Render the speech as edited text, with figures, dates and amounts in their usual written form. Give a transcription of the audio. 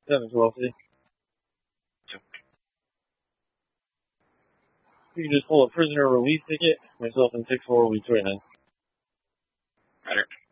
712C. You can just pull a prisoner release ticket. Myself and 6-4 will be waiting in. Roger.